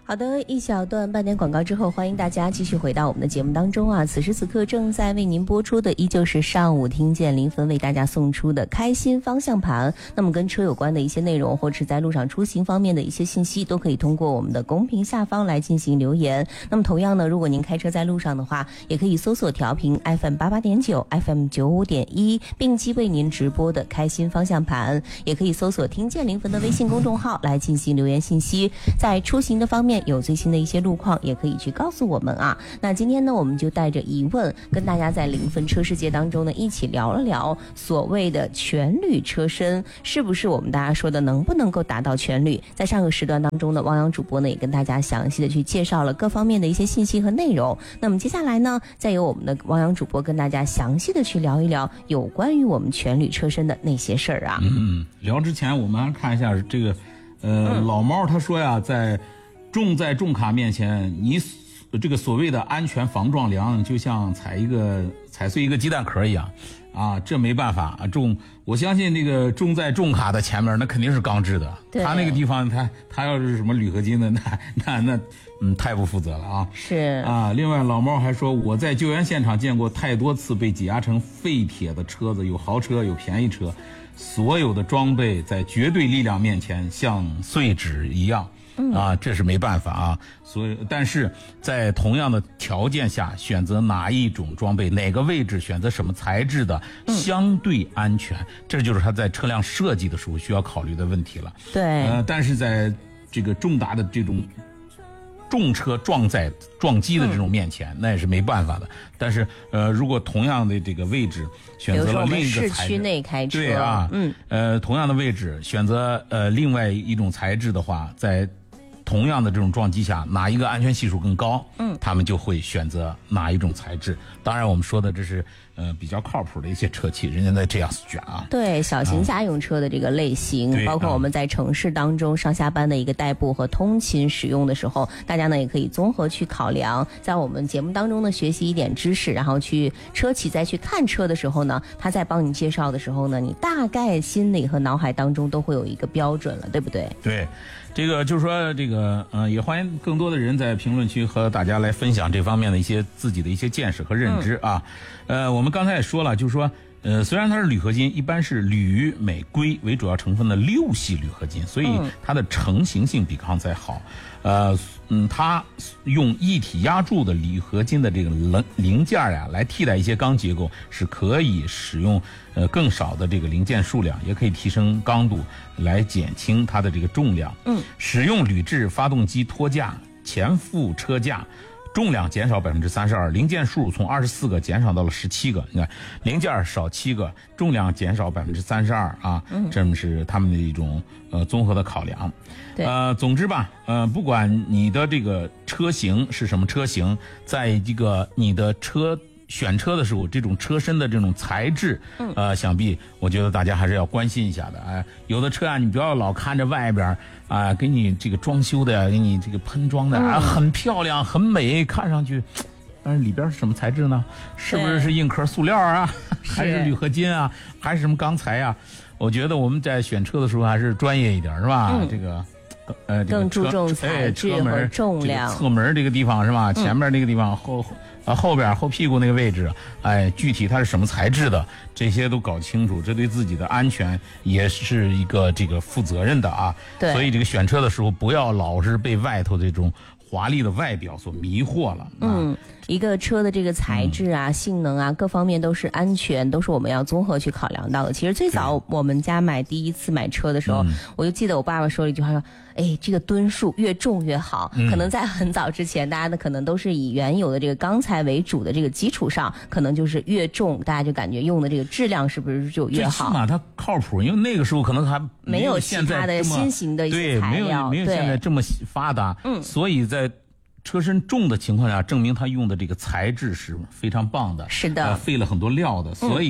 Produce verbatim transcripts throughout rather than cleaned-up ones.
好的，一小段半点广告之后，欢迎大家继续回到我们的节目当中啊！此时此刻正在为您播出的依旧是上午听见林芬为大家送出的开心方向盘。那么跟车有关的一些内容，或者是在路上出行方面的一些信息，都可以通过我们的公屏下方来进行留言。那么同样呢，如果您开车在路上的话，也可以搜索调频 F M 八八点九 F M 九五点一，并机为您直播的开心方向盘，也可以搜索听见林芬的微信公众号来进行留言信息。在出行的方面有最新的一些路况，也可以去告诉我们啊。那今天呢，我们就带着疑问，跟大家在零分车世界当中呢，一起聊了聊所谓的全铝车身，是不是我们大家说的能不能够达到全铝？在上个时段当中呢，汪洋主播呢也跟大家详细的去介绍了各方面的一些信息和内容。那么接下来呢，再由我们的汪洋主播跟大家详细的去聊一聊有关于我们全铝车身的那些事儿啊。 嗯，聊之前我们还看一下这个，呃，嗯、老猫他说呀，在重在重卡面前，你这个所谓的安全防撞梁，就像踩一个踩碎一个鸡蛋壳一样，啊，这没办法啊。重，我相信那个重在重卡的前面，那肯定是钢制的。他那个地方，他他要是什么铝合金的，那那那，嗯，太不负责了啊。 是啊。另外，老猫还说，我在救援现场见过太多次被挤压成废铁的车子，有豪车，有便宜车，所有的装备在绝对力量面前像碎纸一样。啊，这是没办法啊，所以，但是在同样的条件下，选择哪一种装备，哪个位置，选择什么材质的，相对安全，嗯、这就是他在车辆设计的时候需要考虑的问题了。 对， 呃，但是在这个重大的这种重车撞在撞击的这种面前，嗯、那也是没办法的。但是，呃，如果同样的这个位置选择了另一个材质， 市区内开车， 对啊，嗯，呃，同样的位置选择呃另外一种材质的话，在同样的这种撞击下，哪一个安全系数更高，嗯，他们就会选择哪一种材质。当然我们说的这是呃比较靠谱的一些车企，人家在这样选啊。 对，小型家用车的这个类型，啊、包括我们在城市当中上下班的一个代步和通勤使用的时候，大家呢也可以综合去考量，在我们节目当中呢学习一点知识，然后去车企再去看车的时候呢，他在帮你介绍的时候呢，你大概心里和脑海当中都会有一个标准了，对不对？ 对。这个就是说，这个呃，也欢迎更多的人在评论区和大家来分享这方面的一些自己的一些见识和认知啊。嗯、呃，我们刚才也说了，就是说，呃，虽然它是铝合金，一般是铝、镁、硅为主要成分的六系铝合金，所以它的成型性比钢材好。呃，嗯，它用一体压铸的铝合金的这个零零件呀，来替代一些钢结构，是可以使用呃更少的这个零件数量，也可以提升刚度，来减轻它的这个重量。嗯，使用铝制发动机托架、前副车架。重量减少百分之三十二，零件数从二十四个减少到了十七个。你看，零件少七个，重量减少百分之三十二啊，嗯、这是他们的一种呃综合的考量。 对， 呃，总之吧，呃，不管你的这个车型是什么车型，在这个你的车。选车的时候，这种车身的这种材质，呃，想必我觉得大家还是要关心一下的。哎、呃，有的车啊，你不要老看着外边啊、呃，给你这个装修的呀，给你这个喷装的啊，嗯、很漂亮，很美，看上去，但是里边是什么材质呢？是不是是硬壳塑料啊，还是铝合金啊，还是什么钢材啊？我觉得我们在选车的时候还是专业一点，是吧？嗯、这个。呃， 更注重材质和重量。 侧门这个地方是吧？前面那个地方后啊后边后屁股那个位置，哎，具体它是什么材质的，这些都搞清楚，这对自己的安全也是一个这个负责任的啊。 对。 所以这个选车的时候，不要老是被外头这种华丽的外表所迷惑了。 嗯，一个车的这个材质啊、嗯、性能啊，各方面都是安全，都是我们要综合去考量到的。其实最早我们家买第一次买车的时候，嗯、我就记得我爸爸说了一句话说。哎，这个吨数越重越好。嗯、可能在很早之前，大家的可能都是以原有的这个钢材为主的这个基础上，可能就是越重，大家就感觉用的这个质量是不是就越好？ 最起码它靠谱，因为那个时候可能还没有其他的新型的一些材料， 对，没有没有现在这么发达。嗯，所以在车身重的情况下，证明它用的这个材质是非常棒的， 是的， 呃、费了很多料的，所以。嗯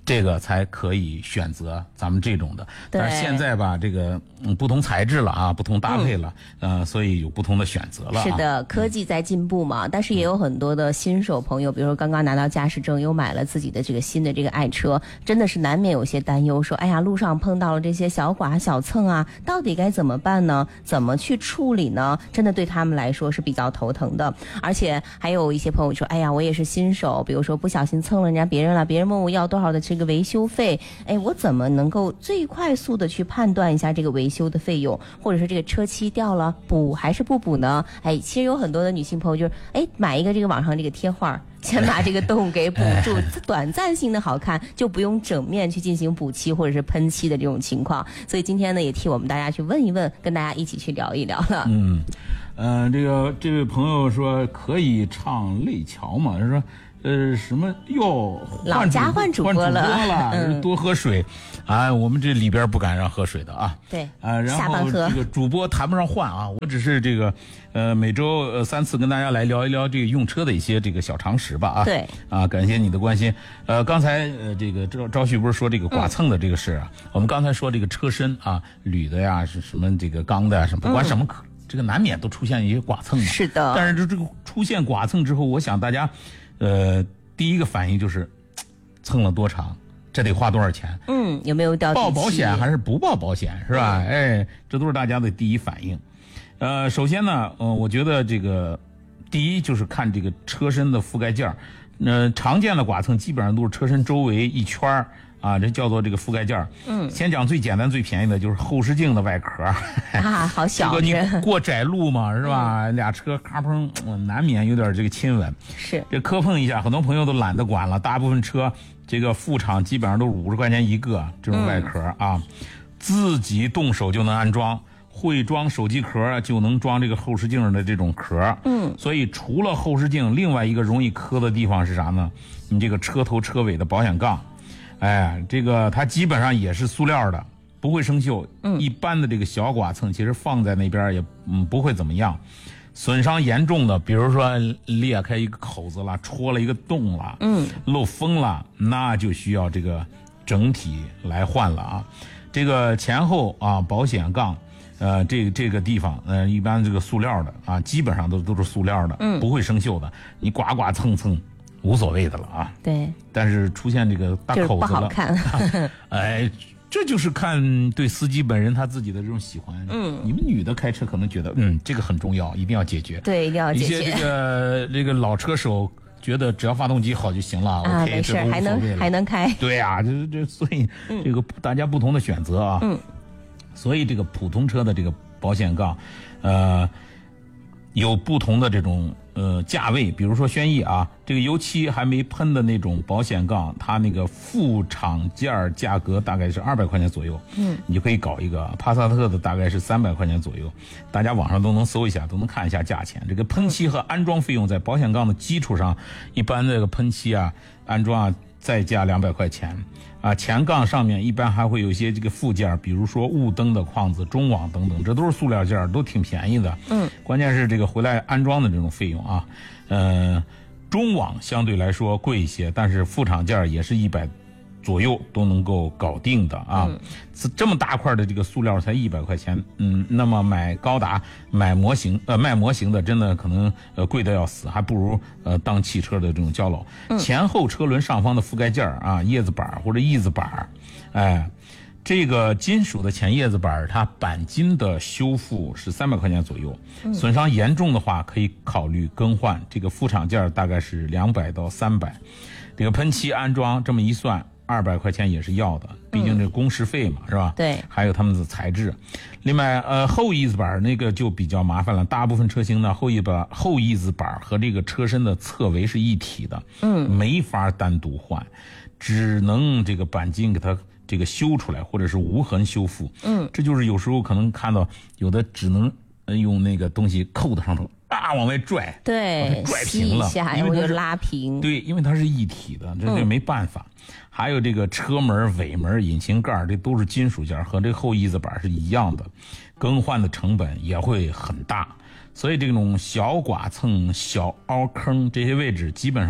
这个才可以选择咱们这种的。但是现在吧，这个、嗯、不同材质了啊，不同搭配了，嗯、呃，所以有不同的选择了、啊。 是的，科技在进步嘛，但是也有很多的新手朋友，比如说刚刚拿到驾驶证，又买了自己的这个新的这个爱车，真的是难免有些担忧，说，哎呀，路上碰到了这些小剐小蹭啊，到底该怎么办呢？怎么去处理呢？真的对他们来说是比较头疼的。而且还有一些朋友说，哎呀，我也是新手，比如说不小心蹭了人家别人了，别人问我要多少的这个维修费，哎，我怎么能够最快速的去判断一下这个维修的费用，或者说这个车漆掉了补还是不补呢？哎，其实有很多的女性朋友就是，哎，买一个这个网上这个贴画，先把这个洞给补住，短暂性的好看，就不用整面去进行补漆或者是喷漆的这种情况。所以今天呢，也替我们大家去问一问，跟大家一起去聊一聊了。 嗯，呃，这个这位朋友说可以唱泪桥嘛？他说。呃，什么哟？ 老家换主播了， 换主播了， 嗯、 多喝水。啊，我们这里边不敢让喝水的啊。 对。 啊，然后这个主播谈不上换啊，我只是这个呃每周呃三次跟大家来聊一聊这个用车的一些这个小常识吧啊。 对。 啊，感谢你的关心。呃，刚才呃这个赵赵旭不是说这个剐蹭的这个事啊？嗯、我们刚才说这个车身啊，铝的呀，是什么这个钢的呀，什么不管什么壳，嗯、这个难免都出现一些剐蹭嘛。 是的。 但是这这个出现剐蹭之后，我想大家。呃，第一个反应就是蹭了多长，这得花多少钱？ 嗯，有没有到报保险还是不报保险，是吧？哎，这都是大家的第一反应。呃，首先呢，呃，我觉得这个第一就是看这个车身的覆盖件儿。呃，常见的剐蹭基本上都是车身周围一圈儿。啊，这叫做这个覆盖件儿。嗯，先讲最简单、最便宜的，就是后视镜的外壳。 啊，好小。 这个你过窄路嘛，是吧？嗯、俩车咔砰，难免有点这个亲吻。 是。 这磕碰一下，很多朋友都懒得管了。大部分车这个副厂基本上都是五十块钱一个这种外壳、嗯、啊，自己动手就能安装。会装手机壳就能装这个后视镜的这种壳。嗯，所以除了后视镜，另外一个容易磕的地方是啥呢？你这个车头车尾的保险杠。哎，这个它基本上也是塑料的，不会生锈。嗯，一般的这个小剐蹭，其实放在那边也嗯不会怎么样。损伤严重的，比如说裂开一个口子了，戳了一个洞了，嗯，漏风了，那就需要这个整体来换了啊。这个前后啊，保险杠，呃，这个这个地方，呃，一般这个塑料的啊，基本上都都是塑料的，嗯，不会生锈的。你剐剐蹭蹭。无所谓的了啊， 对， 但是出现这个大口子了， 不好看。 哎，这就是看对司机本人他自己的这种喜欢。嗯，你们女的开车可能觉得，嗯，这个很重要，一定要解决。 对，一定要解决。 一些这个这个老车手觉得只要发动机好就行了， 啊， OK， 没事，还能还能开。 对呀、啊，这这所以这个大家不同的选择啊。嗯，所以这个普通车的这个保险杠，呃，有不同的这种。呃，价位，比如说轩逸啊，这个油漆还没喷的那种保险杠，它那个副厂件价格大概是二百块钱左右。嗯，你就可以搞一个。帕萨特的大概是三百块钱左右，大家网上都能搜一下，都能看一下价钱。这个喷漆和安装费用在保险杠的基础上，一般这个喷漆啊、安装啊再加两百块钱。啊，前杠上面一般还会有一些这个附件，比如说雾灯的框子、中网等等，这都是塑料件，都挺便宜的。嗯，关键是这个回来安装的这种费用啊，呃，中网相对来说贵一些，但是副厂件也是一百左右都能够搞定的啊。嗯、这么大块的这个塑料才一百块钱，嗯，那么买高达买模型呃卖模型的真的可能呃贵得要死，还不如呃当汽车的这种胶老。嗯、前后车轮上方的覆盖件啊，叶子板或者翼子板，哎，这个金属的前叶子板它钣金的修复是三百块钱左右，嗯、损伤严重的话可以考虑更换。这个副厂件大概是两百到三百，这个喷漆安装这么一算。二百块钱也是要的，毕竟这工时费嘛，嗯、是吧？ 对， 还有他们的材质。另外，呃，后翼子板那个就比较麻烦了。大部分车型呢，后翼板、后翼子板和这个车身的侧围是一体的，嗯，没法单独换，只能这个钣金给它这个修出来，或者是无痕修复。嗯，这就是有时候可能看到有的只能用那个东西扣在上头。啊，往外拽， 对， 拽平了， 因为它是拉平， 对，因为它是一体的，这这没办法。嗯、还有这个车门、尾门、引擎盖，这都是金属件，和这后翼子板是一样的，更换的成本也会很大。所以这种小剐蹭、小凹坑这些位置，基本上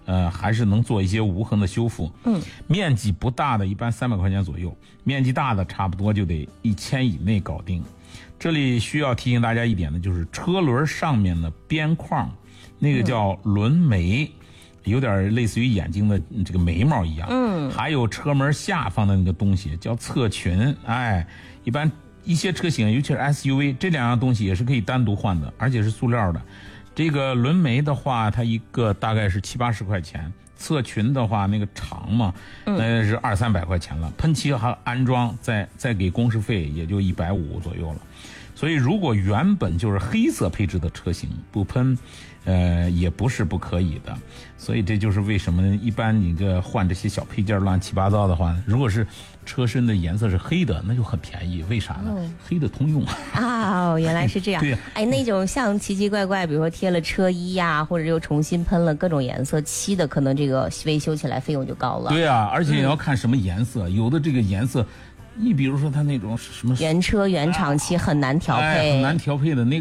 呃，还是能做一些无痕的修复。 嗯， 面积不大的，一般三百块钱左右；面积大的，差不多就得一千以内搞定。这里需要提醒大家一点呢，就是车轮上面的边框，那个叫轮眉，有点类似于眼睛的这个眉毛一样。 嗯， 还有车门下方的那个东西叫侧裙，哎，一般一些车型，尤其是 S U V， 这两样东西也是可以单独换的，而且是塑料的。这个轮眉的话，它一个大概是七八十块钱，侧裙的话那个长嘛，那是二三百块钱了。喷漆还安装，再再给工时费也就一百五左右了。所以如果原本就是黑色配置的车型不喷，呃，也不是不可以的。所以这就是为什么一般你这换这些小配件乱七八糟的话，如果是车身的颜色是黑的，那就很便宜。为啥呢？嗯、黑的通用啊、哦，原来是这样。 对呀、 哎，那种像奇奇怪怪，比如说贴了车衣呀、啊，或者又重新喷了各种颜色漆的，可能这个维修起来费用就高了。 对呀、啊，而且也要看什么颜色，嗯、有的这个颜色。你比如说它那种什么原车原厂漆很难调配， 哎、很难调配的那个。